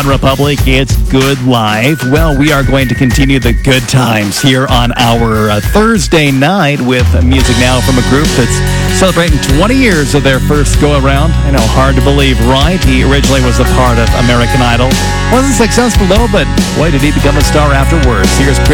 Republic, it's Good Life. Well, we are going to continue the good times here on our Thursday night with music now from a group that's celebrating 20 years of their first go-around. I know, hard to believe, right? He originally was a part of American Idol. Wasn't successful, though, but boy, did he become a star afterwards. Here's Chris